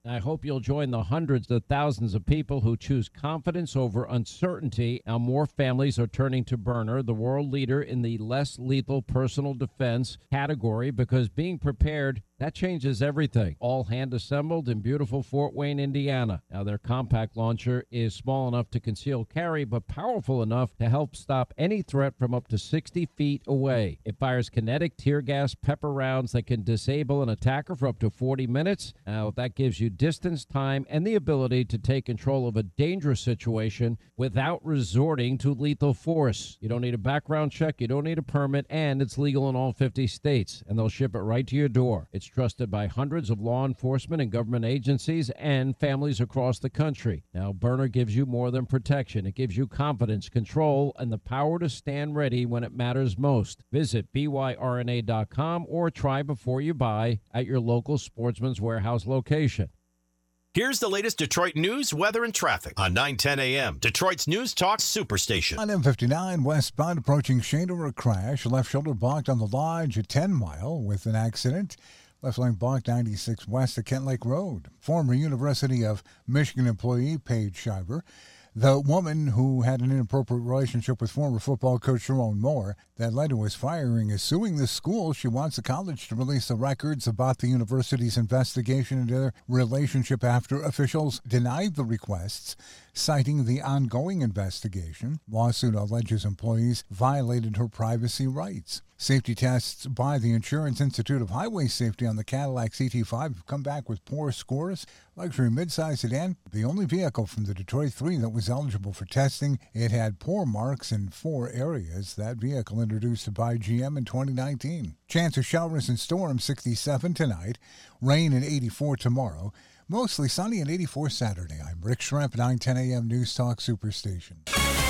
I hope you'll join the hundreds of thousands of people who choose confidence over uncertainty. Now more families are turning to Byrna, the world leader in the less lethal personal defense category, because being prepared, that changes everything. All hand assembled in beautiful Fort Wayne, Indiana. Now their compact launcher is small enough to conceal carry, but powerful enough to help stop any threat from up to 60 feet away. It fires kinetic tear gas pepper rounds that can disable an attacker for up to 40 minutes. Now that gives you distance, time, and the ability to take control of a dangerous situation without resorting to lethal force. You don't need a background check, you don't need a permit, and it's legal in all 50 states, and they'll ship it right to your door. It's trusted by hundreds of law enforcement and government agencies and families across the country. Now, Byrna gives you more than protection. It gives you confidence, control, and the power to stand ready when it matters most. Visit byrna.com or try before you buy at your local Sportsman's Warehouse location. Here's the latest Detroit news, weather, and traffic on 910 a.m. Detroit's News Talk Superstation. On M59 westbound approaching Shaner, a crash. Left shoulder blocked on the Lodge at 10 Mile with an accident. Left lane blocked 96 west of Kent Lake Road. Former University of Michigan employee Paige Shiver. The woman who had an inappropriate relationship with former football coach Sharon Moore that led to his firing is suing the school. She wants the college to release the records about the university's investigation into their relationship after officials denied the requests, citing the ongoing investigation. Lawsuit alleges employees violated her privacy rights. Safety tests by the Insurance Institute of Highway Safety on the Cadillac CT5 have come back with poor scores. Luxury midsize sedan, the only vehicle from the Detroit 3 that was eligible for testing. It had poor marks in 4 areas. That vehicle introduced by GM in 2019. Chance of showers and storms 67 tonight. Rain and 84 tomorrow. Mostly sunny and 84 Saturday. I'm Rick Schremp, 910 a.m. News Talk Superstation.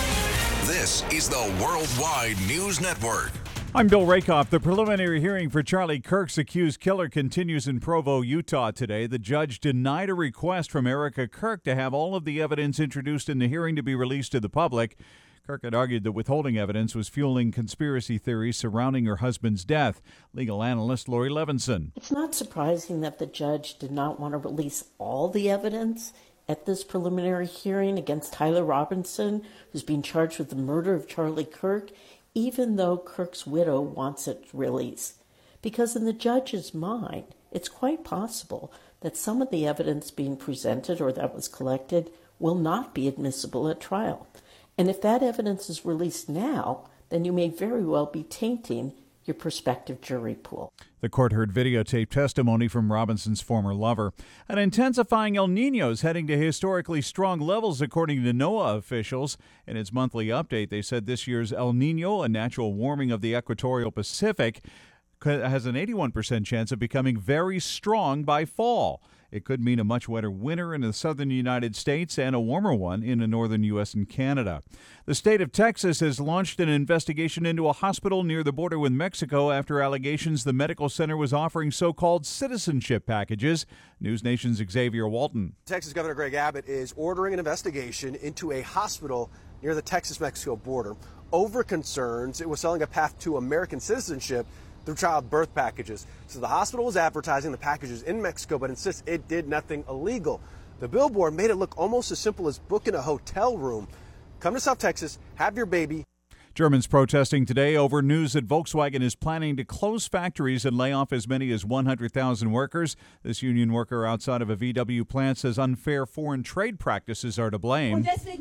This is the Worldwide News Network. I'm Bill Rakoff. The preliminary hearing for Charlie Kirk's accused killer continues in Provo, Utah today. The judge denied a request from Erica Kirk to have all of the evidence introduced in the hearing to be released to the public. Kirk had argued that withholding evidence was fueling conspiracy theories surrounding her husband's death. Legal analyst Lori Levinson. It's not surprising that the judge did not want to release all the evidence at this preliminary hearing against Tyler Robinson, who's being charged with the murder of Charlie Kirk, even though Kirk's widow wants it released. Because in the judge's mind, it's quite possible that some of the evidence being presented or that was collected will not be admissible at trial. And if that evidence is released now, then you may very well be tainting your prospective jury pool. The court heard videotaped testimony from Robinson's former lover. An intensifying El Nino is heading to historically strong levels, according to NOAA officials. In its monthly update, they said this year's El Nino, a natural warming of the equatorial Pacific, has an 81% chance of becoming very strong by fall. It could mean a much wetter winter in the southern United States and a warmer one in the northern U.S. and Canada. The state of Texas has launched an investigation into a hospital near the border with Mexico after allegations the medical center was offering so-called citizenship packages. News Nation's Xavier Walton. Texas Governor Greg Abbott is ordering an investigation into a hospital near the Texas-Mexico border over concerns it was selling a path to American citizenship through childbirth packages. So the hospital was advertising the packages in Mexico, but insists it did nothing illegal. The billboard made it look almost as simple as booking a hotel room. Come to South Texas, have your baby. Germans protesting today over news that Volkswagen is planning to close factories and lay off as many as 100,000 workers. This union worker outside of a VW plant says unfair foreign trade practices are to blame. And that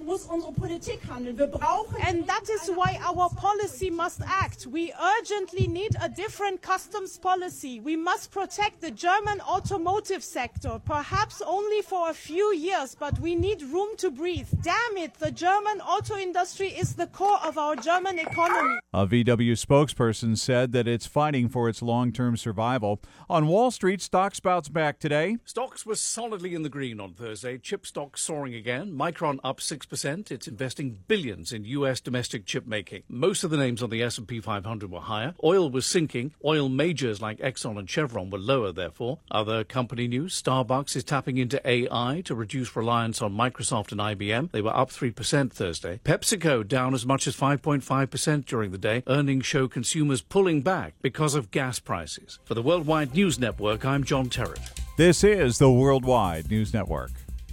is why our policy must act. We urgently need a different customs policy. We must protect the German automotive sector, perhaps only for a few years, but we need room to breathe. Damn it, the German auto industry is the core of our German economy. A VW spokesperson said that it's fighting for its long-term survival. On Wall Street, stocks bounced back today. Stocks were solidly in the green on Thursday. Chip stocks soaring again. Micron up 6%. It's investing billions in U.S. domestic chip making. Most of the names on the S&P 500 were higher. Oil was sinking. Oil majors like Exxon and Chevron were lower, therefore. Other company news, Starbucks is tapping into AI to reduce reliance on Microsoft and IBM. They were up 3% Thursday. PepsiCo down as much as 5.5% during the day. Earnings show consumers pulling back because of gas prices. For the Worldwide News Network, I'm John Terrett. This is the Worldwide News Network.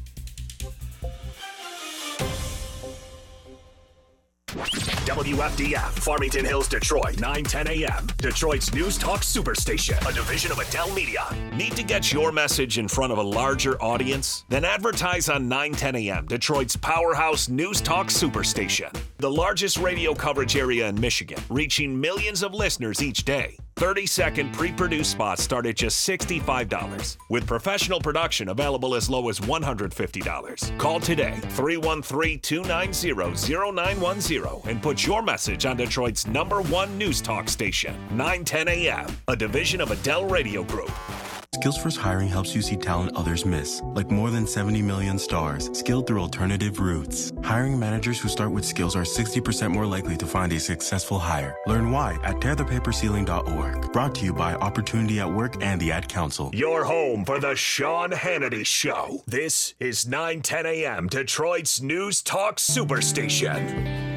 WFDF, Farmington Hills, Detroit, 9:10 a.m. Detroit's News Talk Superstation, a division of Adele Media. Need to get your message in front of a larger audience? Then advertise on 9:10 a.m., Detroit's powerhouse News Talk Superstation. The largest radio coverage area in Michigan, reaching millions of listeners each day. 30-second pre-produced spots start at just $65, with professional production available as low as $150. Call today, 313-290-0910, and put your message on Detroit's #1 news talk station, 9:10 a.m., a division of Adele Radio Group. Skills First Hiring helps you see talent others miss, like more than 70 million stars, skilled through alternative routes. Hiring managers who start with skills are 60% more likely to find a successful hire. Learn why at tearthepaperceiling.org. Brought to you by Opportunity at Work and the Ad Council. Your home for the Sean Hannity Show. This is 9:10 a.m. Detroit's News Talk Superstation.